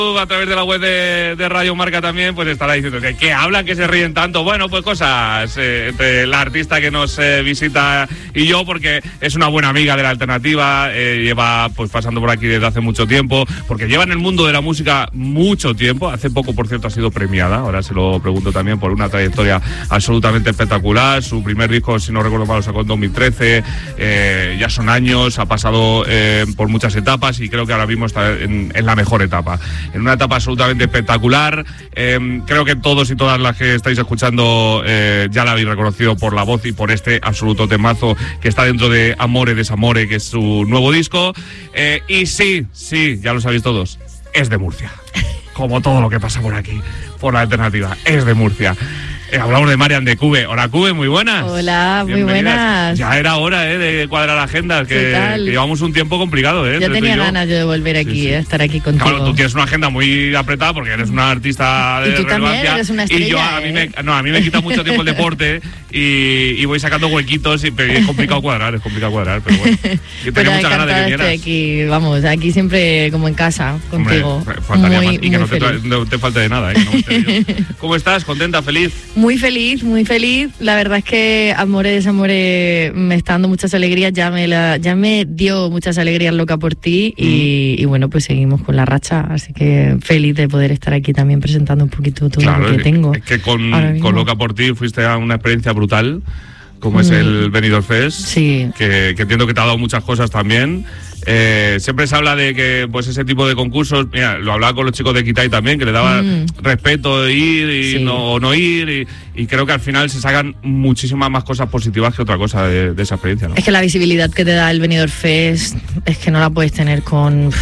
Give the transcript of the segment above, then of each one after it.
A través de la web de Radio Marca también, pues estará diciendo que hablan, que se ríen tanto. Bueno, pues cosas entre la artista que nos visita y yo, porque es una buena amiga de la alternativa, lleva pues pasando por aquí desde hace mucho tiempo, porque lleva en el mundo de la música mucho tiempo. Hace poco, por cierto, ha sido premiada, ahora se lo pregunto también, por una trayectoria absolutamente espectacular. Su primer disco, si no recuerdo mal, lo sacó en 2013, ya son años, ha pasado por muchas etapas y creo que ahora mismo está en la mejor etapa. En una etapa absolutamente espectacular. Creo que todos y todas las que estáis escuchando ya la habéis reconocido por la voz y por este absoluto temazo que está dentro de Amore Desamore, que es su nuevo disco. Y sí, ya lo sabéis todos, es de Murcia. Como todo lo que pasa por aquí, por la alternativa, es de Murcia. Hablamos de Marian de Cube. Hola, Cube, muy buenas. Hola, muy buenas. Ya era hora de cuadrar agendas, que llevamos un tiempo complicado. Yo tenía ganas de volver aquí, estar aquí contigo. Claro, tú tienes una agenda muy apretada porque eres una artista de relevancia. Y tú también eres una estrella. Y yo, a mí me quita mucho tiempo el deporte y voy sacando huequitos y es complicado cuadrar, pero bueno. Yo tenía muchas ganas de que vinieras. Aquí, vamos, aquí siempre como en casa, contigo. Hombre, faltaría más. Y que no te falte de nada, que no ¿Cómo estás? ¿Contenta? ¿Feliz? Muy feliz. La verdad es que Amore Desamore me está dando muchas alegrías. Ya me dio muchas alegrías Loca por ti y bueno, pues seguimos con la racha. Así que feliz de poder estar aquí también presentando un poquito todo lo que tengo. Es que con Loca por ti fuiste a una experiencia brutal, como es el Benidorm Fest. Sí. Que entiendo que te ha dado muchas cosas también. Siempre se habla de que pues ese tipo de concursos, mira, lo hablaba con los chicos de Kitai también, que le daba respeto de ir y no ir, y creo que al final se sacan muchísimas más cosas positivas que otra cosa de esa experiencia, ¿no? Es que la visibilidad que te da el Benidorm Fest es que no la puedes tener con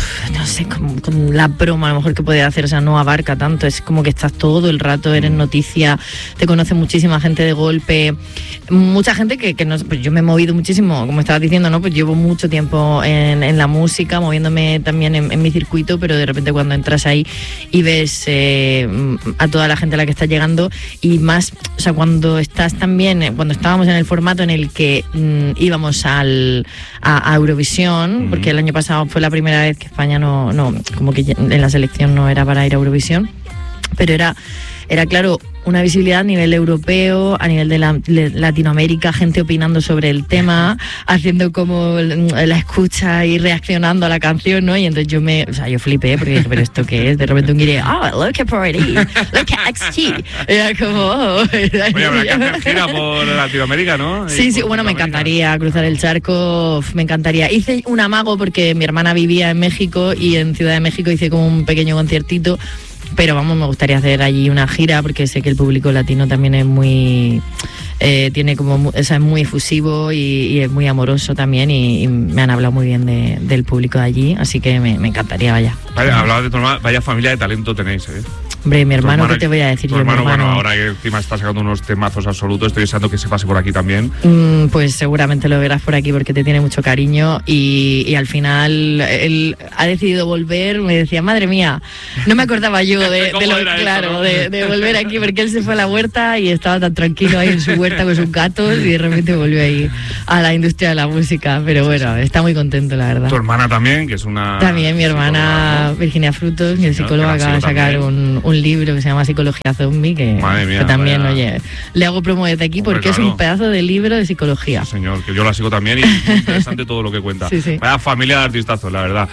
la broma a lo mejor que puedes hacer, o sea, no abarca tanto, es como que estás todo el rato, eres noticia, te conoce muchísima gente de golpe, mucha gente que no, pues yo me he movido muchísimo, como estabas diciendo, ¿no? Pues llevo mucho tiempo en la música, moviéndome también en mi circuito, pero de repente cuando entras ahí y ves a toda la gente a la que estás llegando, y más, o sea, cuando estábamos en el formato en el que íbamos a Eurovisión, porque el año pasado fue la primera vez que España no como que en la selección no era para ir a Eurovisión, pero era claro, una visibilidad a nivel europeo, a nivel de Latinoamérica, gente opinando sobre el tema, haciendo como la escucha y reaccionando a la canción, ¿no? Y entonces yo flipé porque dije, ¿pero esto qué es? De repente un guiré, look at Party, look at XT. Y era como, Oye, habrá que hacer gira por Latinoamérica, ¿no? Sí, bueno, me encantaría cruzar el charco, me encantaría. Hice un amago porque mi hermana vivía en México y en Ciudad de México hice como un pequeño conciertito. Pero vamos, me gustaría hacer allí una gira porque sé que el público latino también es muy... tiene como... es muy efusivo y es muy amoroso también y me han hablado muy bien del público de allí, así que me encantaría, vaya. Hablaba de tu hermana, vaya familia de talento tenéis, ¿eh? Hombre, mi hermano, ¿qué te voy a decir? Tu hermano, bueno, ahora que encima está sacando unos temazos absolutos, estoy deseando que se pase por aquí también. Pues seguramente lo verás por aquí porque te tiene mucho cariño y al final él ha decidido volver. Me decía, madre mía, no me acordaba yo de volver aquí, porque él se fue a la huerta y estaba tan tranquilo ahí en su huerta con sus gatos y de repente volvió ahí a la industria de la música. Pero bueno, está muy contento, la verdad. Tu hermana también, que es una... También mi hermana Virginia Frutos, mi psicóloga, acaba de sacar un libro que se llama Psicología Zombie, que también, oye, le hago promo desde aquí porque es un pedazo de libro de psicología. Sí, señor, que yo la sigo también y es muy interesante todo lo que cuenta. Sí. Vaya familia de artistazos, la verdad.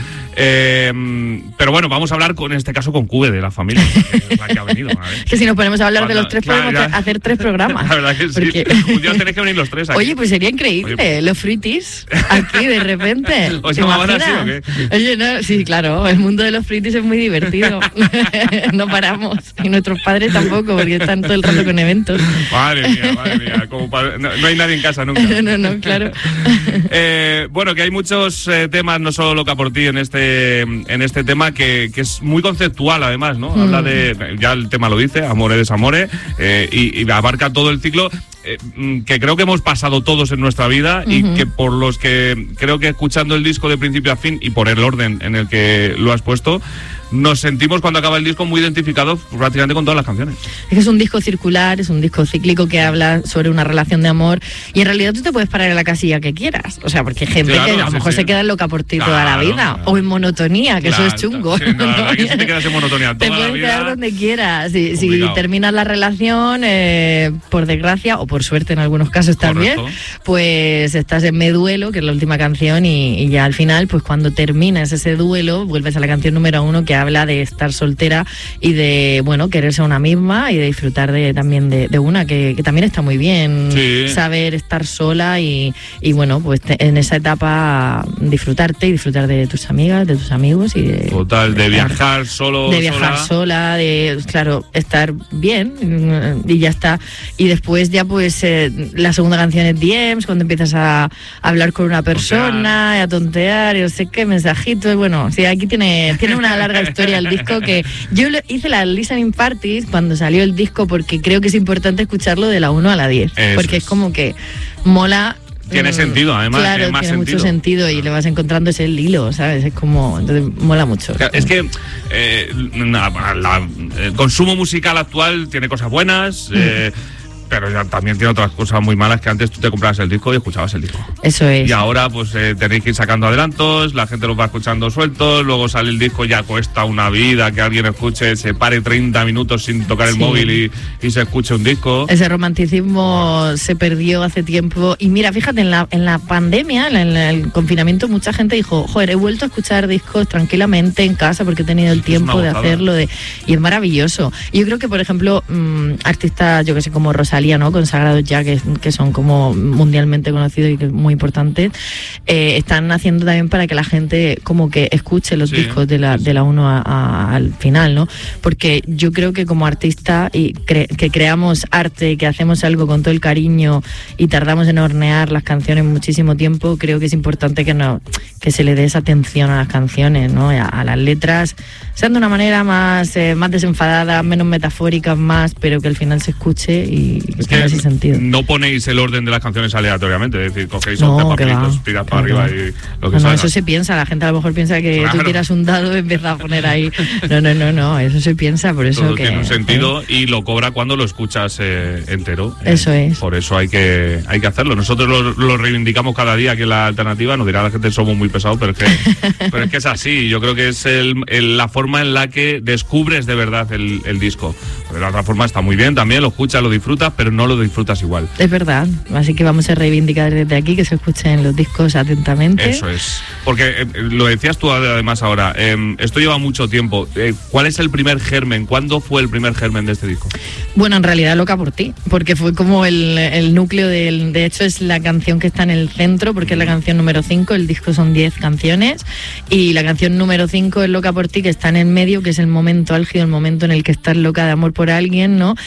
Pero bueno, vamos a hablar en este caso con Cube, de la familia, que es la que ha venido. Que si nos ponemos a hablar de los tres, podemos hacer 3 programas. La verdad que sí. Un día tenéis que venir los 3 aquí. Oye, pues sería increíble, los fruitis, aquí de repente. ¿Os llamaban así o qué? Oye, no, sí, claro, el mundo de los fruitis es muy divertido. No paramos. Y nuestros padres tampoco, porque están todo el rato con eventos. Madre mía. No hay nadie en casa nunca. No, claro. Bueno, que hay muchos temas, no solo Loca por ti, en este tema, que es muy conceptual, además, ¿no? Habla de, ya el tema lo dice, Amore Desamore, y abarca todo el ciclo que creo que hemos pasado todos en nuestra vida y que por los que creo que escuchando el disco de principio a fin y por el orden en el que lo has puesto, nos sentimos cuando acaba el disco muy identificados prácticamente con todas las canciones. Es que es un disco circular, es un disco cíclico que habla sobre una relación de amor y en realidad tú te puedes parar en la casilla que quieras, o sea, porque hay gente que a lo mejor se queda loca por ti toda la vida, o en monotonía, que eso es chungo. Sí, no, la verdad que si te quedas en monotonía toda te puedes la vida, quedar donde quieras. Si terminas la relación, por desgracia, o por suerte en algunos casos también, pues estás en Me Duelo, que es la última canción, y ya al final, pues cuando terminas ese duelo, vuelves a la canción número 1 que habla de estar soltera y de, bueno, quererse a una misma y de disfrutar también de una, que también está muy bien, saber estar sola y bueno, pues en esa etapa disfrutarte y disfrutar de tus amigas, de tus amigos y de viajar solo, de viajar sola, de, claro, estar bien y ya está. Y después ya pues la segunda canción es DMs, cuando empiezas a hablar con una persona y a tontear y no sé qué, mensajitos. Bueno, sí, aquí tiene una larga historia el disco, que yo hice las listening parties cuando salió el disco porque creo que es importante escucharlo de la 1 a la 10, porque es como que mola. Tiene sentido, además. Claro, tiene mucho sentido y le vas encontrando ese hilo, ¿sabes? Es como, entonces mola mucho. Es que el consumo musical actual tiene cosas buenas, pero ya también tiene otras cosas muy malas, que antes tú te comprabas el disco y escuchabas el disco. Eso es. Y ahora pues tenéis que ir sacando adelantos, la gente los va escuchando sueltos, luego sale el disco, ya cuesta una vida que alguien escuche, se pare 30 minutos sin tocar el móvil y se escuche un disco. Ese romanticismo se perdió hace tiempo. Y mira, fíjate, en la pandemia, en el confinamiento, mucha gente dijo, joder, he vuelto a escuchar discos tranquilamente en casa porque he tenido el tiempo de hacerlo. Y es maravilloso. Y yo creo que, por ejemplo, artistas, yo que sé, como Rosalía, ¿no? Consagrados ya, que son como mundialmente conocidos y que muy importantes, están haciendo también para que la gente como que escuche los discos de la 1 al final, ¿no? Porque yo creo que como artista y que creamos arte, que hacemos algo con todo el cariño y tardamos en hornear las canciones muchísimo tiempo, creo que es importante que se le dé esa atención a las canciones, ¿no? A las letras, sean de una manera más desenfadada, menos metafórica, pero que al final se escuche y es que ese sentido. No ponéis el orden de las canciones aleatoriamente, es decir, cogéis 11 papelitos, tiras para arriba y lo que salga. No, eso se piensa, la gente a lo mejor piensa que tú tiras un dado y empiezas a poner ahí. No, eso se piensa, por eso todo que... tiene un sentido y lo cobra cuando lo escuchas entero. Eso es. Por eso hay que hacerlo. Nosotros lo reivindicamos cada día, que la alternativa, nos dirá la gente somos muy pesados, pero es que es así. Yo creo que es la forma en la que descubres de verdad el disco. Pero la otra forma está muy bien también, lo escuchas, lo disfrutas, pero no lo disfrutas igual. Es verdad, así que vamos a reivindicar desde aquí que se escuchen los discos atentamente. Eso es, porque lo decías tú además ahora, esto lleva mucho tiempo. ¿Cuál es el primer germen? ¿Cuándo fue el primer germen de este disco? Bueno, en realidad Loca por ti, porque fue como el núcleo de hecho es la canción que está en el centro, porque es la canción número 5, el disco son 10 canciones, y la canción número 5 es Loca por ti, que está en el medio, que es el momento álgido, el momento en el que estás loca de amor por alguien, ¿no?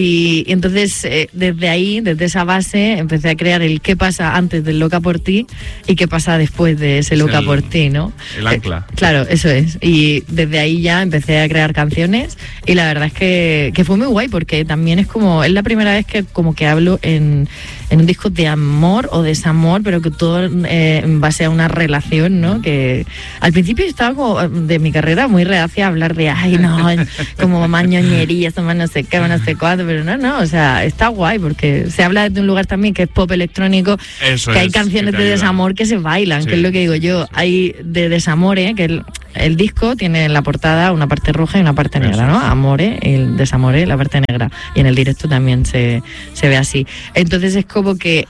Y entonces desde ahí, desde esa base, empecé a crear el qué pasa antes del Loca por ti y qué pasa después de ese Loca por ti, ¿no? El ancla. Claro, eso es. Y desde ahí ya empecé a crear canciones y la verdad es que fue muy guay porque también es la primera vez que como que hablo en un disco de amor o desamor, pero que todo en base a una relación, ¿no? Que al principio estaba como de mi carrera muy reacia a hablar de, ay, no, como más ñoñerías, más no sé qué, más no sé cuánto, pero no, o sea, está guay porque se habla desde un lugar también que es pop electrónico, eso que hay canciones de desamor que se bailan, que es lo que digo yo, hay de desamore, que el disco tiene en la portada una parte roja y una parte negra, ¿no? Amore, el desamore, la parte negra, y en el directo también se ve así. Entonces es como que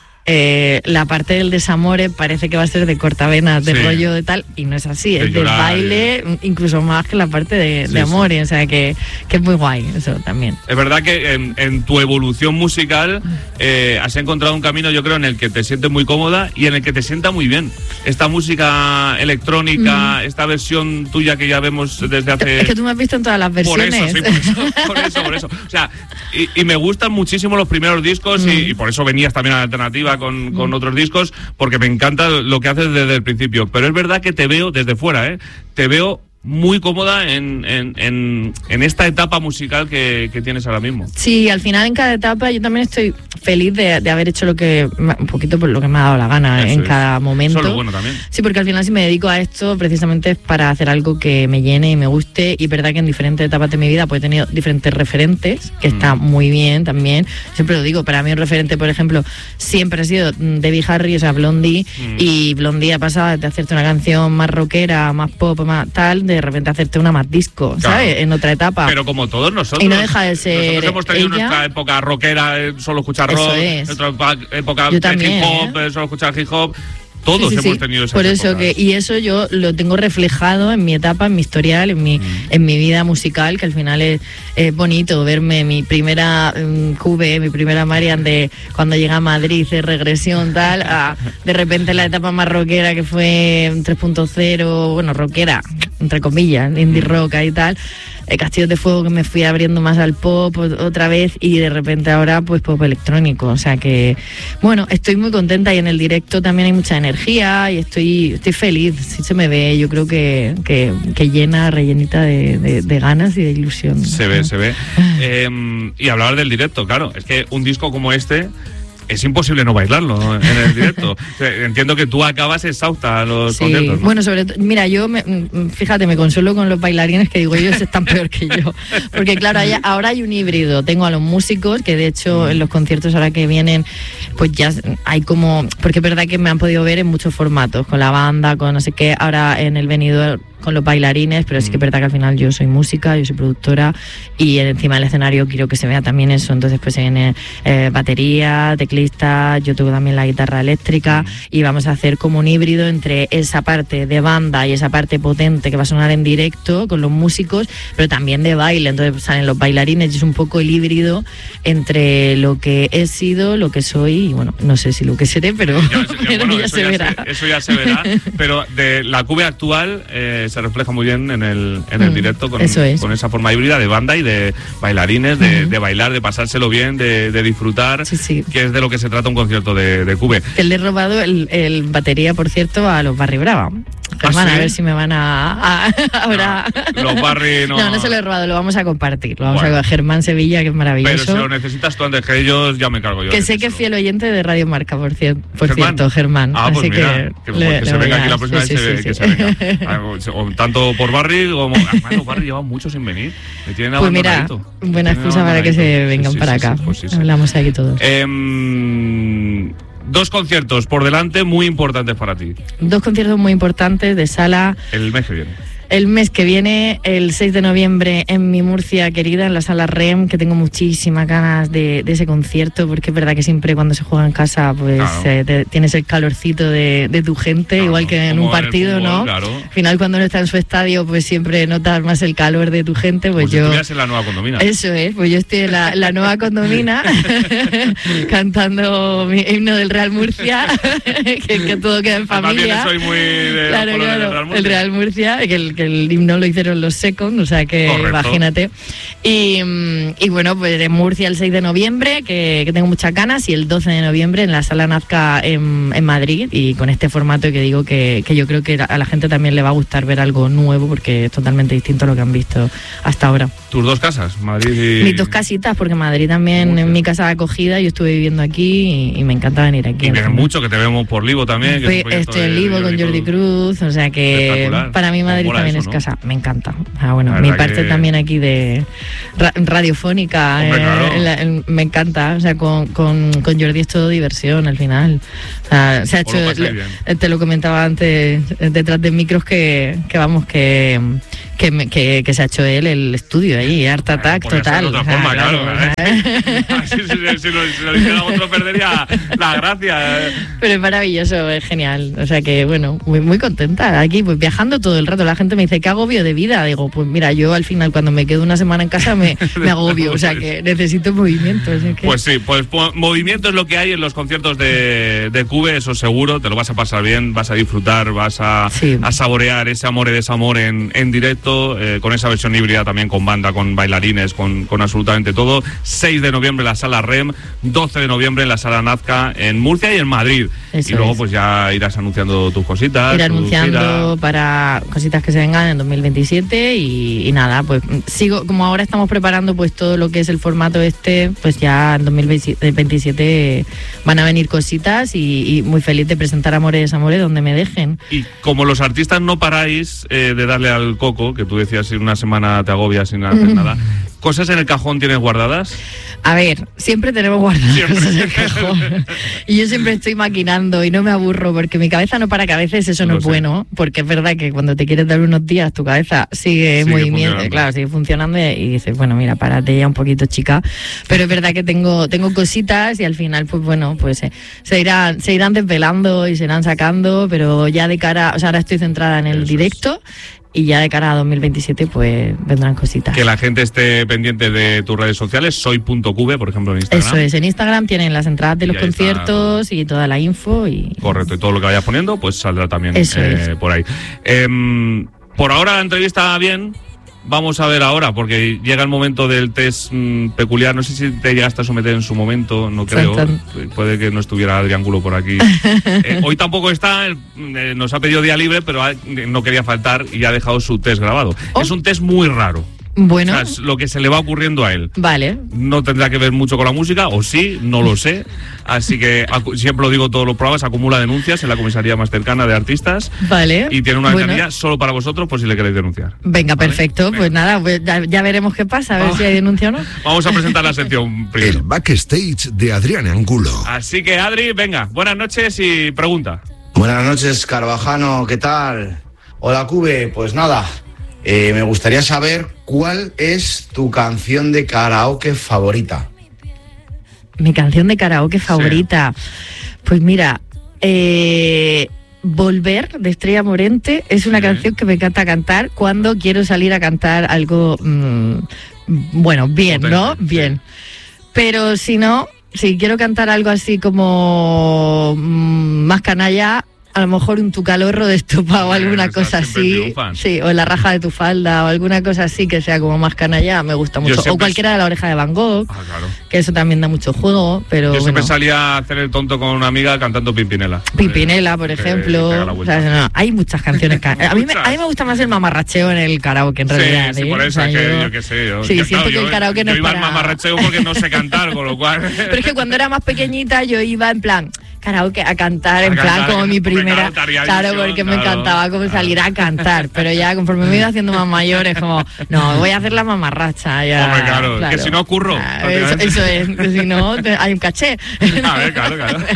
la parte del desamore parece que va a ser de cortavenas, de rollo de tal, y no es así, es de baile, incluso más que la parte de amore, o sea que es muy guay eso también. Es verdad que en tu evolución musical has encontrado un camino, yo creo, en el que te sientes muy cómoda y en el que te sienta muy bien. Esta música electrónica, esta versión tuya que ya vemos desde hace... Es que tú me has visto en todas las versiones. Por eso. O sea, y me gustan muchísimo los primeros discos y por eso venías también a la alternativa con otros discos, porque me encanta lo que haces desde el principio. Pero es verdad que te veo desde fuera, te veo muy cómoda en esta etapa musical que tienes ahora mismo. Sí, al final en cada etapa yo también estoy feliz de haber hecho un poquito por lo que me ha dado la gana en cada momento. Eso es lo bueno también. Sí, porque al final si me dedico a esto precisamente es para hacer algo que me llene y me guste, y es verdad que en diferentes etapas de mi vida pues he tenido diferentes referentes, que está muy bien también. Siempre lo digo, para mí un referente, por ejemplo, siempre ha sido Debbie Harry, o sea, Blondie, y Blondie ha pasado de hacerte una canción más rockera, más pop, más tal, de repente hacerte una más disco, ¿sabes? Claro. En otra etapa. Pero como todos nosotros. Y no deja de ser. Nosotros hemos tenido nuestra época rockera, solo escuchar rock, nuestra época de hip hop, solo escuchar hip hop. Todos hemos tenido esa época. Por eso y eso yo lo tengo reflejado en mi etapa, en mi historial, en mi vida musical, que al final es bonito verme mi primera QV, mi primera Marian de cuando llegué a Madrid, de regresión tal, a de repente la etapa más rockera que fue 3.0, bueno, rockera, entre comillas, indie rock y tal. Castillos de Fuego, que me fui abriendo más al pop otra vez, y de repente ahora pues pop electrónico, o sea que bueno, estoy muy contenta, y en el directo también hay mucha energía y estoy feliz, si se me ve, yo creo que llena, rellenita de ganas y de ilusión. Se ve. Y hablar del directo, claro, es que un disco como este es imposible no bailarlo en el directo. Entiendo que tú acabas exhausta a los conciertos, ¿no? Bueno, sobre todo, mira, yo, fíjate, me consuelo con los bailarines, que digo, ellos están peor que yo. Porque claro, ahora hay un híbrido. Tengo a los músicos, que de hecho en los conciertos ahora que vienen, pues ya hay como... Porque es verdad que me han podido ver en muchos formatos, con la banda, con no sé qué, ahora en el Benidorm con los bailarines, pero sí que es verdad que al final yo soy música, yo soy productora, y encima del escenario quiero que se vea también eso. Entonces pues se viene batería, teclista, yo toco también la guitarra eléctrica, y vamos a hacer como un híbrido entre esa parte de banda y esa parte potente que va a sonar en directo con los músicos, pero también de baile. Entonces pues, salen los bailarines, y es un poco el híbrido entre lo que he sido, lo que soy, y bueno, no sé si lo que seré, pero ya se verá. Eso ya se verá, pero de la QV actual se refleja muy bien en el directo con esa forma híbrida de banda y de bailarines, de bailar, de pasárselo bien, de disfrutar, que es de lo que se trata un concierto de QV. Que le he robado el batería, por cierto, a los Barry Brava. Germán, ¿sí? A ver si me van ahora. No, los Barry no. No se lo he robado, lo vamos a compartir. Lo vamos a Germán Sevilla, que es maravilloso. Pero si lo necesitas tú antes que ellos, ya me cargo yo. Que sé que es fiel oyente de Radio Marca, por cierto, Germán. Ah, pues así mira, que se venga aquí la próxima vez que se venga. Tanto por Barry como... Además, los Barry llevan mucho sin venir. Me tienen pues mira, buena excusa para que se vengan para acá. Hablamos aquí todos. 2 conciertos por delante muy importantes para ti. 2 conciertos muy importantes de sala. El mes que viene. El mes que viene, el 6 de noviembre, en mi Murcia querida, en la sala REM, que tengo muchísimas ganas de ese concierto, porque es verdad que siempre cuando se juega en casa, pues tienes el calorcito de tu gente, igual que en un partido, en el fútbol, ¿no? Claro. Al final, cuando uno está en su estadio, pues siempre notas más el calor de tu gente. Pues yo... estuvieras en la Nueva Condomina. Eso es, pues yo estoy en la Nueva Condomina, cantando mi himno del Real Murcia, que todo queda en familia. Soy muy de claro, del Real Murcia. El Real Murcia, que el himno lo hicieron los Second, o sea que correcto. Imagínate. Y bueno, pues en Murcia el 6 de noviembre, que tengo muchas ganas, y el 12 de noviembre en la Sala Nazca en Madrid, y con este formato que digo que yo creo que a la gente también le va a gustar ver algo nuevo, porque es totalmente distinto a lo que han visto hasta ahora. ¿Tus 2 casas? Madrid y... Mis 2 casitas, porque Madrid también es mi casa de acogida, yo estuve viviendo aquí y me encanta venir aquí. Y vienes mucho, que te vemos por Livo también. Que estoy en Livo con Jordi Cruz, o sea que para mí Madrid también es casa, me encanta. Bueno, mi parte también aquí de radiofónica, me encanta, o sea, con Jordi es todo diversión al final. O sea, se ha hecho, te lo comentaba antes, detrás de micros, que vamos, que se ha hecho él el estudio ahí, Art Attack total. De otra forma, claro. Si lo dijera otro perdería la gracia. Pero es maravilloso, es genial. O sea que, bueno, muy contenta aquí, pues viajando todo el rato. La gente me dice, ¿qué agobio de vida? Digo, pues mira, yo al final cuando me quedo una semana en casa me agobio, o sea que necesito movimiento. O sea que... Pues sí, pues movimiento es lo que hay en los conciertos de QV, eso seguro, te lo vas a pasar bien, vas a disfrutar, vas a saborear ese amor y desamor en directo, con esa versión híbrida también, con banda, con bailarines, con absolutamente todo. 6 de noviembre en la Sala REM, 12 de noviembre en la Sala Nazca en Murcia y en Madrid. Eso y luego es. pues ya irás anunciando tus cositas. Ir tu anunciando gira. para cositas que se vengan en 2027 y nada, pues sigo, como ahora estamos preparando pues todo lo que es el formato pues ya en 2027 van a venir cositas y muy feliz de presentar Amores donde me dejen. Y como los artistas no paráis de darle al coco, que tú decías si una semana te agobias sin hacer nada, ¿cosas en el cajón tienes guardadas? A ver, siempre tenemos guardadas en el cajón. Y yo siempre estoy maquinando y no me aburro porque mi cabeza no para, que a veces eso no es bueno, porque es verdad que cuando te quieres dar unos días tu cabeza sigue en movimiento, claro, sigue funcionando y dices, bueno, mira, párate ya un poquito, chica. Pero es verdad que tengo cositas y al final, pues bueno, pues se irán desvelando y se irán sacando, pero ya de cara, o sea, ahora estoy centrada en el directo. Y ya de cara a 2027 pues vendrán cositas. Que la gente esté pendiente de tus redes sociales, soy.cube, por ejemplo, en Instagram. Eso es, en Instagram tienen las entradas de los conciertos y toda la info. Correcto, y todo lo que vayas poniendo pues saldrá también por ahí. Por ahora la entrevista bien. Vamos a ver ahora, porque llega el momento del test peculiar. No sé si te llegaste a someter en su momento, no creo. Puede que no estuviera Adrián Gulo por aquí. Hoy tampoco está, nos ha pedido día libre, pero no quería faltar y ha dejado su test grabado. Es un test muy raro. Bueno. O sea, es lo que se le va ocurriendo a él. Vale. No tendrá que ver mucho con la música, o sí, no lo sé. Así que siempre lo digo todos los programas, acumula denuncias en la comisaría más cercana de artistas. Vale. Y tiene una ventanilla solo para vosotros por si le queréis denunciar. Venga, ¿vale? Perfecto. Venga. Pues nada, pues ya veremos qué pasa, a ver si hay denuncia o no. Vamos a presentar la sección primero. El backstage de Adrián Angulo. Así que Adri, venga, buenas noches y pregunta. Buenas noches, Carvajano, ¿qué tal? Hola, Cube, pues nada. Me gustaría saber cuál es tu canción de karaoke favorita. Mi canción de karaoke favorita. Sí. Pues mira, Volver, de Estrella Morente, es una canción que me encanta cantar cuando quiero salir a cantar algo, bueno, bien, ¿no? Bien. Pero si no, si quiero cantar algo así como más canalla, a lo mejor un Tu Calorro de Estopa o alguna cosa así. Sí, o La Raja de tu Falda o alguna cosa así que sea como más canalla, me gusta mucho. O cualquiera de La Oreja de Van Gogh, claro. Que eso también da mucho juego, pero yo siempre salía a hacer el tonto con una amiga cantando Pimpinela. Pimpinela, por ejemplo. O sea, no, hay muchas canciones. A mí me gusta más el mamarracheo en el karaoke, en realidad. Sí, por eso, o sea, yo qué sé. Sí, siento que el karaoke no es para... Yo iba al mamarracheo porque no sé cantar, con lo cual... Pero es que cuando era más pequeñita yo iba en plan... karaoke a cantar, en plan como mi primera, claro, porque me encantaba como salir a cantar, pero ya conforme me iba haciendo más mayor es como, no, voy a hacer la mamarracha ya. Hombre, claro, que si no curro. Eso es, que si no hay un caché. A ver, claro.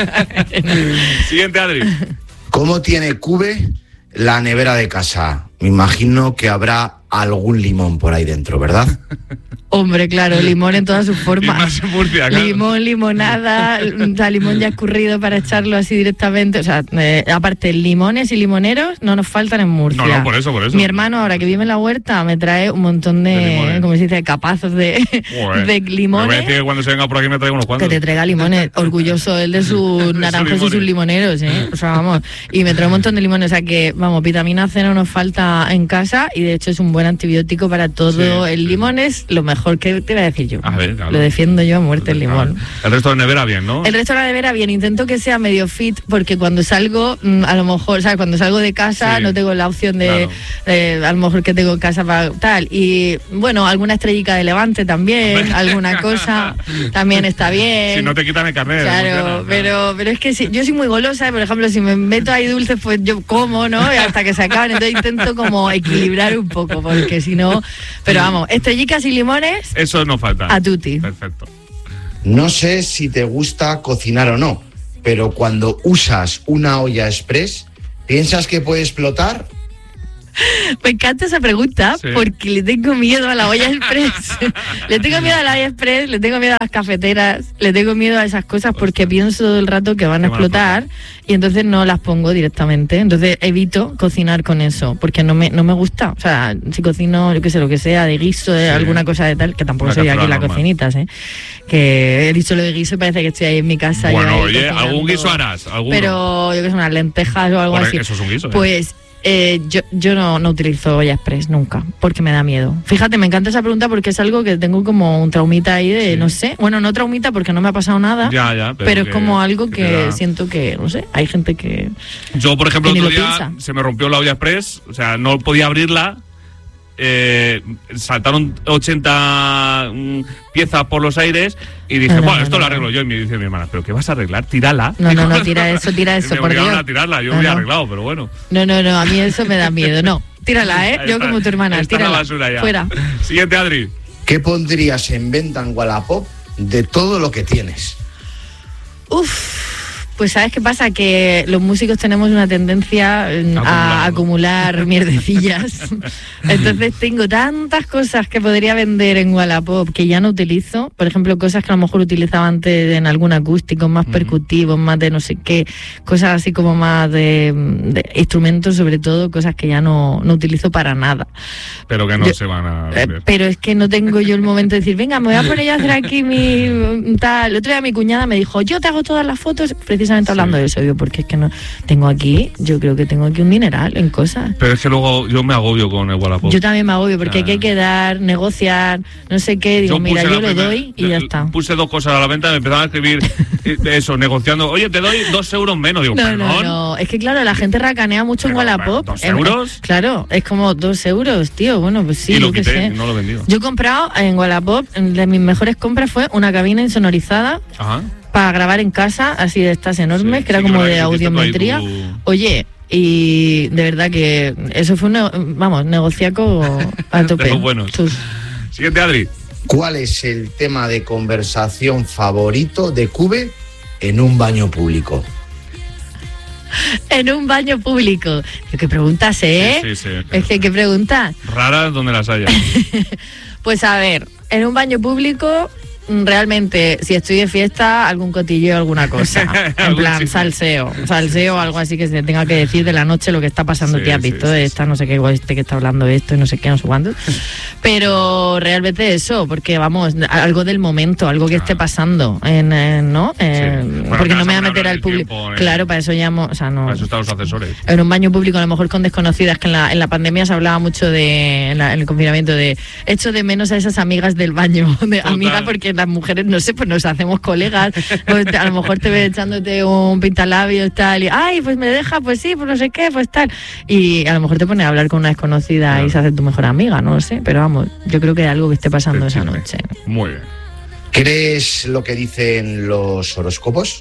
Siguiente, Adri. ¿Cómo tiene Cube la nevera de casa? Me imagino que habrá algún limón por ahí dentro, ¿verdad? Hombre, claro, limón en todas sus formas. Murcia, claro. Limón, limonada, o sea, limón ya escurrido para echarlo así directamente. O sea, aparte, limones y limoneros no nos faltan en Murcia. No, por eso. Mi hermano, ahora que vive en la huerta, me trae un montón de como se dice, capazos de limones. Me voy a decir que cuando se venga por aquí me traiga unos cuantos. Que te traiga limones. Orgulloso él de sus naranjos y sus limoneros, ¿eh? O sea, vamos. Y me trae un montón de limones. O sea que, vamos, vitamina C no nos falta en casa y de hecho es un buen antibiótico para todo. El limón es lo mejor. ¿Qué te voy a decir yo? A ver, claro. Lo defiendo yo a muerte, el limón. El resto de la nevera bien, ¿no? El resto de la nevera bien. Intento que sea medio fit porque cuando salgo, a lo mejor, ¿sabes? Cuando salgo de casa no tengo la opción de, a lo mejor que tengo en casa para tal. Y bueno, alguna estrellica de Levante también, alguna cosa también está bien. Si no te quitan el carnet. Claro, pero es que yo soy muy golosa, por ejemplo, si me meto ahí dulces, pues yo como, ¿no? Y hasta que se acaben. Entonces intento como equilibrar un poco, porque si no... Pero vamos, estrellicas y limones... Eso no falta. A tutti. Perfecto. No sé si te gusta cocinar o no, pero cuando usas una olla express, ¿piensas que puede explotar? Me encanta esa pregunta porque le tengo miedo a la olla express. Le tengo miedo a la olla express, le tengo miedo a las cafeteras, le tengo miedo a esas cosas porque pienso todo el rato que van a explotar y entonces no las pongo directamente. Entonces evito cocinar con eso porque no me gusta. O sea, si cocino, yo qué sé, lo que sea, de guiso, de alguna cosa de tal, que tampoco soy aquí en las cocinitas, que he dicho lo de guiso y parece que estoy ahí en mi casa. Bueno, oye, algún guiso harás. Pero yo que sé, unas lentejas o algo así. Eso es un guiso. Pues Yo no utilizo Olla Express nunca, porque me da miedo. Fíjate, me encanta esa pregunta porque es algo que tengo como un traumita ahí de, no sé, bueno, no traumita porque no me ha pasado nada, pero es como algo que siento que, no sé, hay gente que... Yo, por ejemplo, que otro ni lo día piensa. se me rompió la Olla Express, o sea, no podía abrirla. Saltaron 80 piezas por los aires y dije, esto lo arreglo yo. Y me dice mi hermana, ¿pero qué vas a arreglar? Tírala. No, tira eso, me por Dios. a tirarla, yo me había arreglado, pero bueno. No, a mí eso me da miedo, no. Tírala, yo como tu hermana, tírala. La basura ya. Fuera. Siguiente, Adri. ¿Qué pondrías en venta en Wallapop de todo lo que tienes? Pues ¿sabes qué pasa? Que los músicos tenemos una tendencia a acumular mierdecillas. Entonces tengo tantas cosas que podría vender en Wallapop que ya no utilizo. Por ejemplo, cosas que a lo mejor utilizaba antes en algún acústico, más percutivos, más de no sé qué. Cosas así como más de instrumentos, sobre todo, cosas que ya no utilizo para nada. Pero que no se van a vender. Pero es que no tengo yo el momento de decir, venga, me voy a poner yo a hacer aquí mi tal. El otro día mi cuñada me dijo, yo te hago todas las fotos, precisamente hablando de eso, digo, porque es que no tengo aquí, yo creo que tengo aquí un dineral en cosas. Pero es que luego yo me agobio con el Wallapop. Yo también me agobio porque hay que quedar, negociar, no sé qué, digo, mira, yo lo doy y ya está. Puse 2 cosas a la venta, me empezaban a escribir eso, negociando, oye, te doy 2 euros menos, digo, no, es que claro, la gente racanea mucho en Wallapop. ¿2 euros? Claro, es como 2 euros, tío, bueno, pues sí, y lo yo quité, qué sé. no lo he vendido. Yo he comprado en Wallapop, de mis mejores compras fue una cabina insonorizada. Ajá. Para grabar en casa, así de estas enormes, que era como de audiometría. Oye, y de verdad que eso fue negociaco a tope. De los buenos. Siguiente, Adri. ¿Cuál es el tema de conversación favorito de Cube en un baño público? En un baño público. ¿Qué preguntas, Sí. Es que, ¿qué preguntas? Raras donde las haya. Pues a ver, en un baño público... Realmente, si estoy de fiesta, algún cotilleo, alguna cosa. En plan, salseo, algo así que se tenga que decir de la noche lo que está pasando. Tía, has visto esta, no sé qué, que está hablando de esto y no sé qué, no sé cuándo. Pero realmente eso, porque vamos, algo del momento, algo que esté pasando, ¿no? Porque no me voy a meter al público. Claro, para eso llamo, o sea, no. Para eso están los asesores. En un baño público, a lo mejor con desconocidas, que en la pandemia se hablaba mucho en el confinamiento de echo de menos a esas amigas del baño, de amigas porque las mujeres, no sé, pues nos hacemos colegas, pues a lo mejor te ves echándote un pintalabios tal y ay, pues me deja, pues sí, pues no sé qué, pues tal, y a lo mejor te pones a hablar con una desconocida y se hace tu mejor amiga, no lo sé, pero vamos, yo creo que hay algo que esté pasando esa noche. Muy bien. ¿Crees lo que dicen los horóscopos?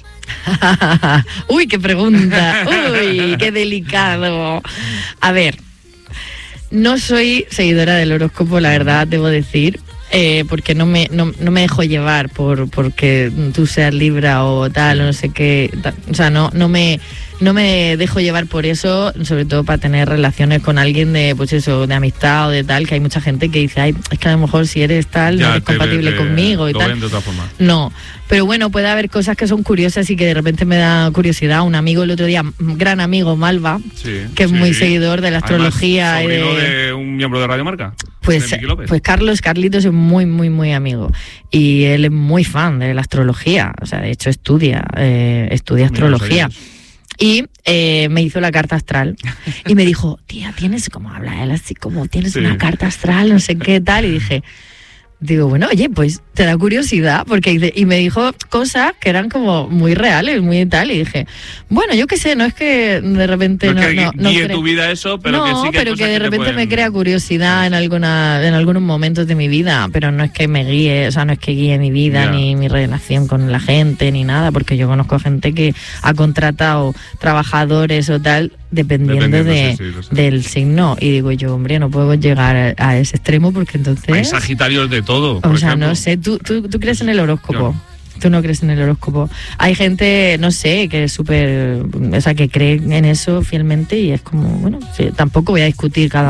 Uy, qué pregunta, uy, qué delicado. A ver, no soy seguidora del horóscopo, la verdad, debo decir. Porque no me dejo llevar porque tú seas Libra o tal, o no sé qué, o sea, no me dejo llevar por eso, sobre todo para tener relaciones con alguien de, pues eso, de amistad o de tal, que hay mucha gente que dice, ay, es que a lo mejor si eres tal, no eres compatible conmigo y tal. De otra forma. No, pero bueno, puede haber cosas que son curiosas y que de repente me da curiosidad. Un amigo el otro día, un gran amigo, Malva, que es muy seguidor de la astrología. Además, sobrino de un miembro de Radio Marca. Pues Carlitos es muy, muy, muy amigo. Y él es muy fan de la astrología. O sea, de hecho estudia astrología. Y me hizo la carta astral. Y me dijo, tía, tienes, como habla él así, como tienes una carta astral, no sé qué tal. Y dije, digo, bueno, oye, pues te da curiosidad, porque y me dijo cosas que eran como muy reales, muy tal, y dije, bueno, yo qué sé, no es que de repente no guíe tu vida eso, pero que sí que pero que de repente me crea curiosidad en algunos momentos de mi vida, pero no es que me guíe, o sea, no es que guíe mi vida ni mi relación con la gente ni nada, porque yo conozco gente que ha contratado trabajadores o tal dependiendo del signo, y digo yo, hombre, no puedo llegar a ese extremo porque entonces hay sagitarios de todo, o sea, ejemplo. No sé, ¿tú crees en el horóscopo? Tú no crees en el horóscopo. Hay gente, no sé, que es súper, o sea, que cree en eso fielmente y es como, bueno, sí, tampoco voy a discutir cada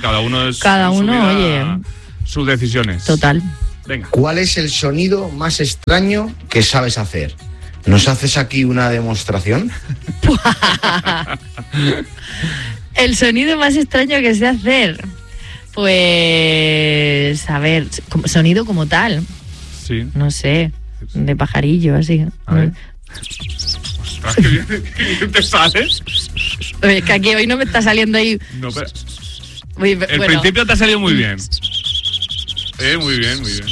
uno, oye, sus decisiones. Total. Venga. ¿Cuál es el sonido más extraño que sabes hacer? ¿Nos haces aquí una demostración? El sonido más extraño que sé hacer. Pues, a ver, sonido como tal. Sí. No sé, de pajarillo, así. A ver. Ostras, qué bien te sales. Es que aquí hoy no me está saliendo ahí. No, pero Muy, el bueno. principio te ha salido muy bien. Muy bien, muy bien.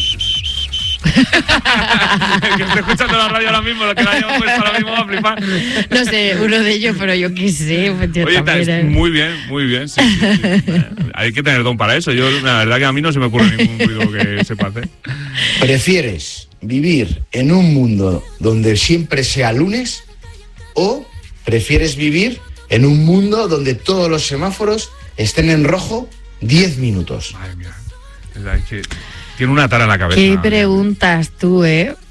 El que esté escuchando la radio ahora mismo, lo que la hayamos puesto ahora mismo va a flipar. No sé, uno de ellos, pero yo qué sé. Pues yo Oye, también, muy bien, sí. Hay que tener don para eso. Yo, la verdad que a mí no se me ocurre ningún ruido que sepa hacer. ¿Prefieres vivir en un mundo donde siempre sea lunes o prefieres vivir en un mundo donde todos los semáforos estén en rojo 10 minutos? Madre mía. Es que tiene una tara en la cabeza. ¿Qué preguntas tú,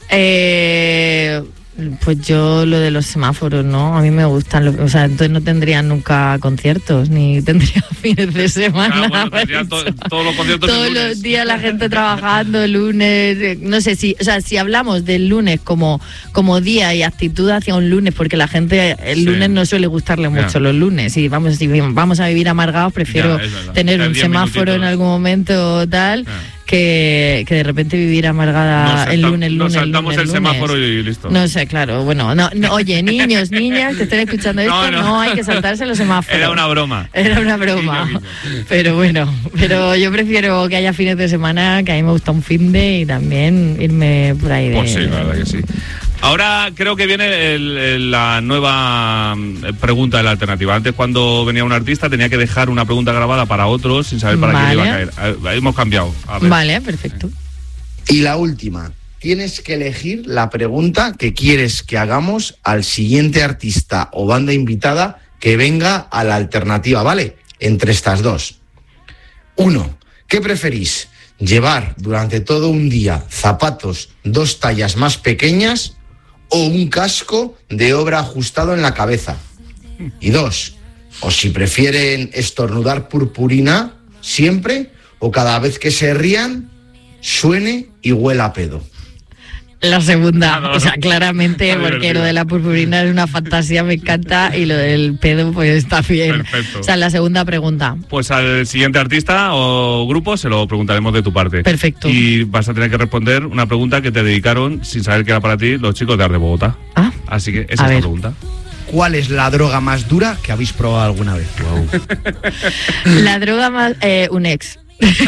Pues yo lo de los semáforos, ¿no? A mí me gustan, o sea, entonces no tendría nunca conciertos, ni tendría fines de semana. Claro, bueno, tendría todos los conciertos todos el lunes. los días la gente trabajando, el lunes, no sé si, o sea, si hablamos del lunes como día y actitud hacia un lunes, porque la gente el lunes no suele gustarle mucho los lunes, y si vamos a vivir amargados, prefiero tener un semáforo en algún momento o tal. Que de repente vivir amargada el lunes. Nos saltamos el semáforo y listo. No sé, claro, bueno, no, oye, niños, niñas, que estén escuchando esto, no hay que saltarse los semáforos. Era una broma. Guiño. Pero bueno, yo prefiero que haya fines de semana, que a mí me gusta un fin de y también irme por ahí de... Pues sí, la verdad que sí. Ahora creo que viene la nueva pregunta de la alternativa. Antes, cuando venía un artista, tenía que dejar una pregunta grabada para otros sin saber para quién iba a caer. Hemos cambiado. A ver. Vale, perfecto. Y la última. Tienes que elegir la pregunta que quieres que hagamos al siguiente artista o banda invitada que venga a la alternativa, ¿vale? Entre estas dos. 1. ¿Qué preferís? ¿Llevar durante todo un día zapatos 2 tallas más pequeñas o un casco de obra ajustado en la cabeza? Y 2. O si prefieren estornudar purpurina siempre o cada vez que se rían suene y huela a pedo. La segunda, No. o sea, claramente, Está porque divertido. lo de la purpurina es una fantasía, me encanta, y lo del pedo, pues está bien. Perfecto. O sea, la segunda pregunta. Pues al siguiente artista o grupo se lo preguntaremos de tu parte. Perfecto. Y vas a tener que responder una pregunta que te dedicaron, sin saber que era para ti, los chicos de Art de Bogotá. Ah, Así que esa A es la ver. pregunta. ¿Cuál es la droga más dura que habéis probado alguna vez? la droga más... un ex.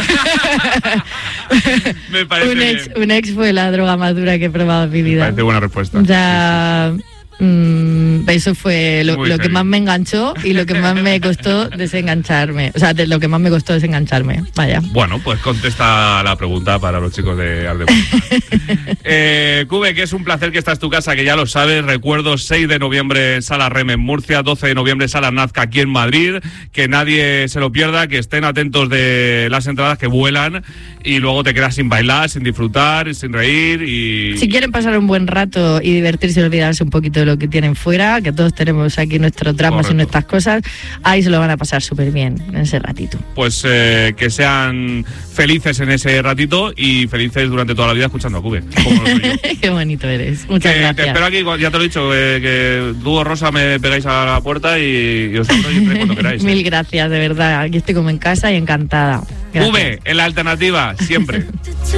Me parece bien. Un ex fue la droga más dura que he probado en mi vida. Parece buena respuesta. O sea, eso fue lo que heavy. más me enganchó y lo que más me costó desengancharme. O sea, lo que más me costó desengancharme. Vaya. Bueno, pues contesta la pregunta para los chicos de Art de Bogotá. Cube, que es un placer que esta es tu casa, que ya lo sabes. Recuerdo 6 de noviembre en Sala Rem en Murcia, 12 de noviembre Sala Nazca aquí en Madrid. Que nadie se lo pierda, que estén atentos de las entradas que vuelan y luego te quedas sin bailar, sin disfrutar, sin reír y... Si quieren pasar un buen rato y divertirse y olvidarse un poquito de lo que tienen fuera, que todos tenemos aquí nuestros dramas Correcto. y nuestras cosas, ahí se lo van a pasar súper bien en ese ratito. Pues que sean felices en ese ratito y felices durante toda la vida escuchando a Cube, como lo soy yo. Qué bonito eres. Muchas Te gracias. espero aquí, ya te lo he dicho, que dúo Rosa me pegáis a la puerta y os espero y entréis cuando queráis. Mil gracias, de verdad. Aquí estoy como en casa y encantada. Gracias. Cube, en la alternativa, siempre.